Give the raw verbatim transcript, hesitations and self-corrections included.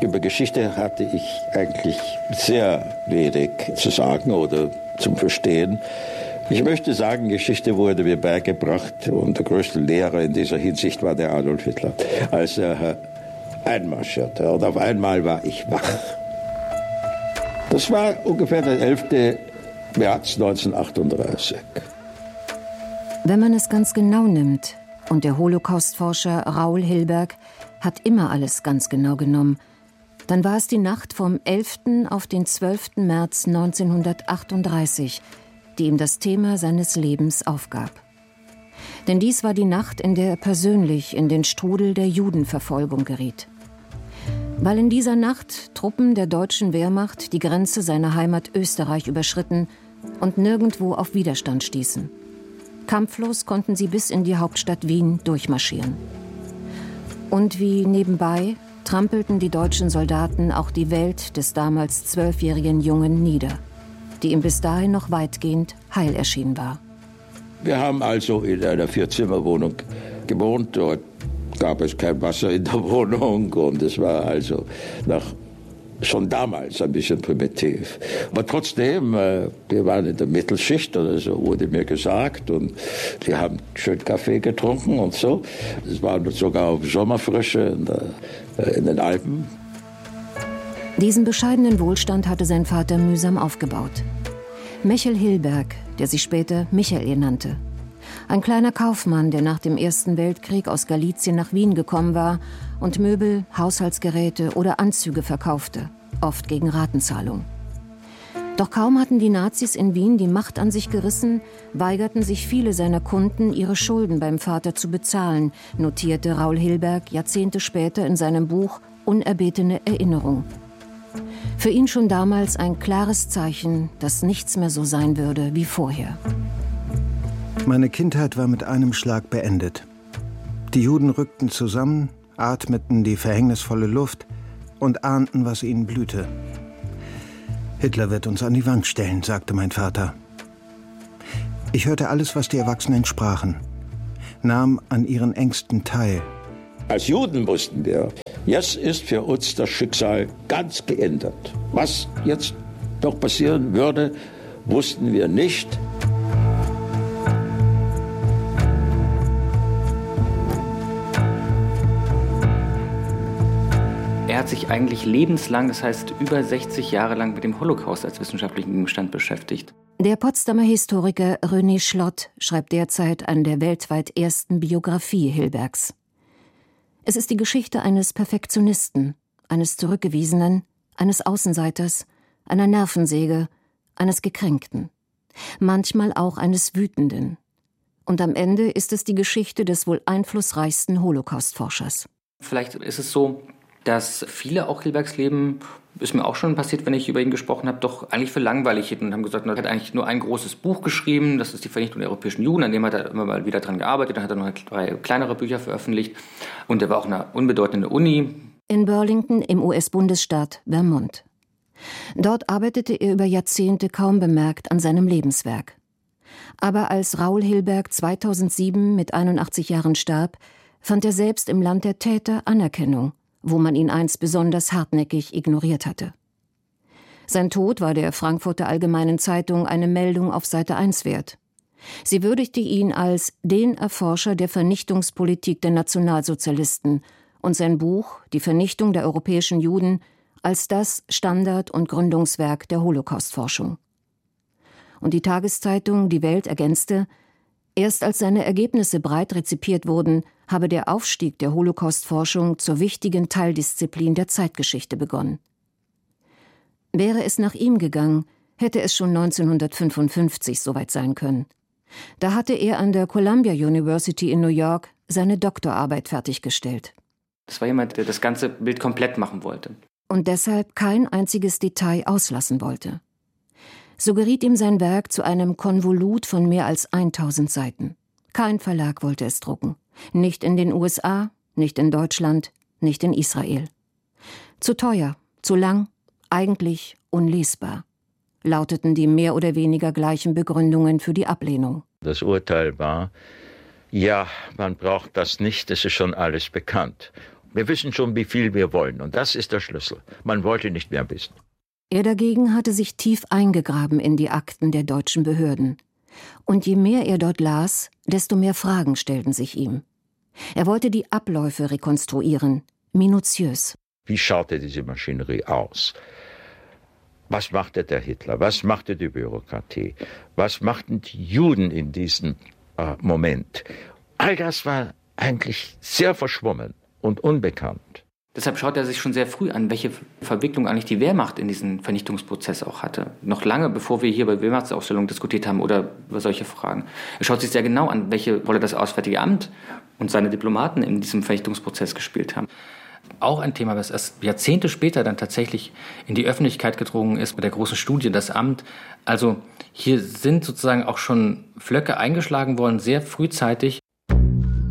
Über Geschichte hatte ich eigentlich sehr wenig zu sagen oder zum Verstehen. Ich möchte sagen, Geschichte wurde mir beigebracht und der größte Lehrer in dieser Hinsicht war der Adolf Hitler, als er einmarschierte. Und auf einmal war ich wach. Das war ungefähr der elfte März neunzehnhundertachtunddreißig. Wenn man es ganz genau nimmt, und der Holocaust-Forscher Raoul Hilberg hat immer alles ganz genau genommen, dann war es die Nacht vom elften auf den zwölften März neunzehnhundertachtunddreißig, die ihm das Thema seines Lebens aufgab. Denn dies war die Nacht, in der er persönlich in den Strudel der Judenverfolgung geriet. Weil in dieser Nacht Truppen der deutschen Wehrmacht die Grenze seiner Heimat Österreich überschritten und nirgendwo auf Widerstand stießen. Kampflos konnten sie bis in die Hauptstadt Wien durchmarschieren. Und wie nebenbei trampelten die deutschen Soldaten auch die Welt des damals zwölfjährigen Jungen nieder, die ihm bis dahin noch weitgehend heil erschienen war. Wir haben also in einer Vierzimmerwohnung gewohnt. Dort gab es kein Wasser in der Wohnung und es war also nach, schon damals ein bisschen primitiv. Aber trotzdem, äh, wir waren in der Mittelschicht oder so, wurde mir gesagt, und wir haben schön Kaffee getrunken und so. Es war sogar auf Sommerfrische in, der, äh, in den Alpen. Diesen bescheidenen Wohlstand hatte sein Vater mühsam aufgebaut. Michel Hilberg, der sich später Michael nannte. Ein kleiner Kaufmann, der nach dem Ersten Weltkrieg aus Galizien nach Wien gekommen war und Möbel, Haushaltsgeräte oder Anzüge verkaufte, oft gegen Ratenzahlung. Doch kaum hatten die Nazis in Wien die Macht an sich gerissen, weigerten sich viele seiner Kunden, ihre Schulden beim Vater zu bezahlen, notierte Raoul Hilberg Jahrzehnte später in seinem Buch Unerbetene Erinnerung. Für ihn schon damals ein klares Zeichen, dass nichts mehr so sein würde wie vorher. Meine Kindheit war mit einem Schlag beendet. Die Juden rückten zusammen, atmeten die verhängnisvolle Luft und ahnten, was ihnen blühte. Hitler wird uns an die Wand stellen, sagte mein Vater. Ich hörte alles, was die Erwachsenen sprachen, nahm an ihren Ängsten teil. Als Juden wussten wir, jetzt ist für uns das Schicksal ganz geändert. Was jetzt noch passieren würde, wussten wir nicht. Er hat sich eigentlich lebenslang, das heißt über sechzig Jahre lang, mit dem Holocaust als wissenschaftlichen Gegenstand beschäftigt. Der Potsdamer Historiker René Schlott schreibt derzeit an der weltweit ersten Biografie Hilbergs. Es ist die Geschichte eines Perfektionisten, eines Zurückgewiesenen, eines Außenseiters, einer Nervensäge, eines Gekränkten, manchmal auch eines Wütenden. Und am Ende ist es die Geschichte des wohl einflussreichsten Holocaust-Forschers. Vielleicht ist es so, dass viele auch Hilbergs Leben, ist mir auch schon passiert, wenn ich über ihn gesprochen habe, doch eigentlich für langweilig hielten und haben gesagt, er hat eigentlich nur ein großes Buch geschrieben, das ist die Vernichtung der europäischen Juden, an dem hat er immer mal wieder dran gearbeitet, dann hat er noch drei kleinere Bücher veröffentlicht und er war auch eine unbedeutende Uni. In Burlington im U S-Bundesstaat Vermont. Dort arbeitete er über Jahrzehnte kaum bemerkt an seinem Lebenswerk. Aber als Raoul Hilberg zweitausendsieben mit einundachtzig Jahren starb, fand er selbst im Land der Täter Anerkennung, wo man ihn einst besonders hartnäckig ignoriert hatte. Sein Tod war der Frankfurter Allgemeinen Zeitung eine Meldung auf Seite eins wert. Sie würdigte ihn als den Erforscher der Vernichtungspolitik der Nationalsozialisten und sein Buch »Die Vernichtung der europäischen Juden« als das Standard- und Gründungswerk der Holocaustforschung. Und die Tageszeitung Die Welt ergänzte, erst als seine Ergebnisse breit rezipiert wurden, habe der Aufstieg der Holocaustforschung zur wichtigen Teildisziplin der Zeitgeschichte begonnen. Wäre es nach ihm gegangen, hätte es schon neunzehnhundertfünfundfünfzig soweit sein können. Da hatte er an der Columbia University in New York seine Doktorarbeit fertiggestellt. Das war jemand, der das ganze Bild komplett machen wollte. Und deshalb kein einziges Detail auslassen wollte. So geriet ihm sein Werk zu einem Konvolut von mehr als tausend Seiten. Kein Verlag wollte es drucken. Nicht in den U S A, nicht in Deutschland, nicht in Israel. Zu teuer, zu lang, eigentlich unlesbar, lauteten die mehr oder weniger gleichen Begründungen für die Ablehnung. Das Urteil war, ja, man braucht das nicht, es ist schon alles bekannt. Wir wissen schon, wie viel wir wollen. Und das ist der Schlüssel. Man wollte nicht mehr wissen. Er dagegen hatte sich tief eingegraben in die Akten der deutschen Behörden. Und je mehr er dort las, desto mehr Fragen stellten sich ihm. Er wollte die Abläufe rekonstruieren, minutiös. Wie schaute diese Maschinerie aus? Was machte der Hitler? Was machte die Bürokratie? Was machten die Juden in diesem äh, Moment? All das war eigentlich sehr verschwommen und unbekannt. Deshalb schaut er sich schon sehr früh an, welche Verwicklung eigentlich die Wehrmacht in diesen Vernichtungsprozess auch hatte. Noch lange, bevor wir hier bei Wehrmachtsausstellungen diskutiert haben oder über solche Fragen. Er schaut sich sehr genau an, welche Rolle das Auswärtige Amt und seine Diplomaten in diesem Vernichtungsprozess gespielt haben. Auch ein Thema, was erst Jahrzehnte später dann tatsächlich in die Öffentlichkeit gedrungen ist mit der großen Studie, das Amt. Also hier sind sozusagen auch schon Flöcke eingeschlagen worden, sehr frühzeitig,